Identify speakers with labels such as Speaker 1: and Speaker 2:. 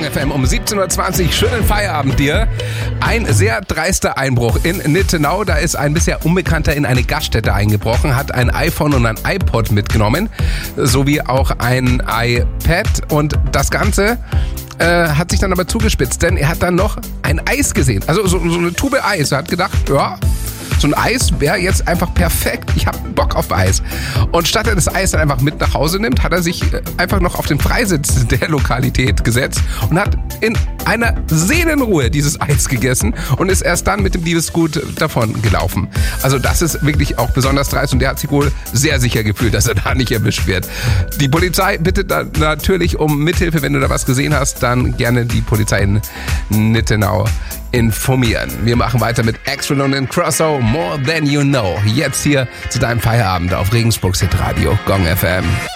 Speaker 1: FM um 17.20 Uhr. Schönen Feierabend dir. Ein sehr dreister Einbruch in Nittenau. Da ist ein bisher Unbekannter in eine Gaststätte eingebrochen, hat ein iPhone und ein iPod mitgenommen, sowie auch ein iPad. Und das Ganze hat sich dann aber zugespitzt, denn er hat dann noch ein Eis gesehen. Also so eine Tube Eis. Er hat gedacht, ja, so ein Eis wäre jetzt einfach perfekt. Ich habe Bock auf Eis. Und statt er das Eis dann einfach mit nach Hause nimmt, hat er sich einfach noch auf den Freisitz der Lokalität gesetzt und hat in einer Seelenruhe dieses Eis gegessen und ist erst dann mit dem Diebesgut davon gelaufen. Also das ist wirklich auch besonders dreist und der hat sich wohl sehr sicher gefühlt, dass er da nicht erwischt wird. Die Polizei bittet dann natürlich um Mithilfe. Wenn du da was gesehen hast, dann gerne die Polizei in Nittenau informieren. Wir machen weiter mit Extra und Crosso, More Than You Know. Jetzt hier zu deinem Feierabend auf Regensburgs Hitradio Gong FM.